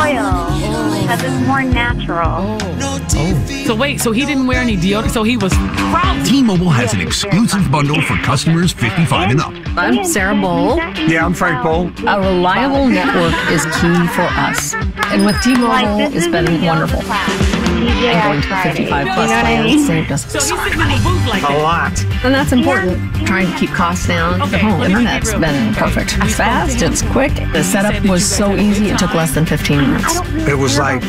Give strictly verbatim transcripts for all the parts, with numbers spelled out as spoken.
oil because it's more natural. Oh. So wait, so he didn't wear any deodorant, so he was proud. T-Mobile has an exclusive bundle for customers fifty-five and up. I'm Sarah Bowl. Yeah, I'm Frank Bowl. A reliable network is key for us. And with T-Mobile, it's been wonderful. And going to the fifty-five plus plan saved us So he's sitting in the booth like A that. lot. And that's important. Trying to keep costs down. Okay, The home let me internet's keep it real. been Okay. perfect. We It's spoke to fast, him. it's quick. The setup was so easy, it took less than fifteen minutes. It was like,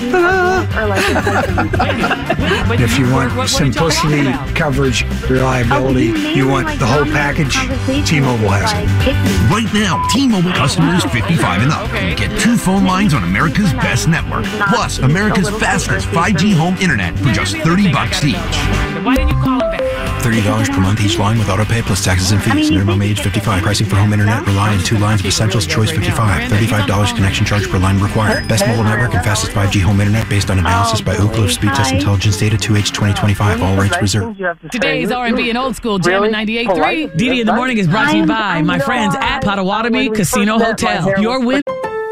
if you want simplicity, coverage, reliability, you want the whole package, T-Mobile has it. Right now, T-Mobile customers fifty-five and up Okay. get two phone lines on America's best network, plus America's fastest five G home internet for just thirty bucks each. Why didn't you call him back? thirty dollars per month each line with autopay plus taxes and fees. Minimum age fifty-five. Pricing for home internet. Rely on two lines of Essentials. Choice fifty-five. thirty-five dollars connection charge per line required. Best mobile network and fastest five G home internet based on analysis by Ookla of Speed Test Intelligence Data two H twenty twenty-five. All rights reserved. Today's R and B and old school jam at ninety-eight point three. Didi in the Morning is brought to you by my friends at Potawatomi Casino Hotel. Your win.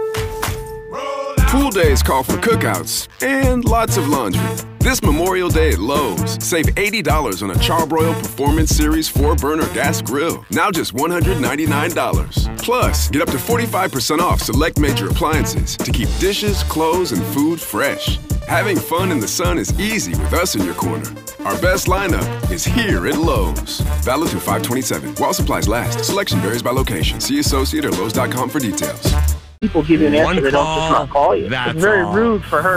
Pool days call for cookouts and lots of laundry. This Memorial Day at Lowe's, save eighty dollars on a Charbroil Performance Series four burner gas grill. Now just one hundred ninety-nine dollars. Plus, get up to forty-five percent off select major appliances to keep dishes, clothes, and food fresh. Having fun in the sun is easy with us in your corner. Our best lineup is here at Lowe's. Valid through five twenty-seven. While supplies last. Selection varies by location. See associate or Lowe's dot com for details. People give you an answer, they don't just not call you. That's It's very all. rude for her.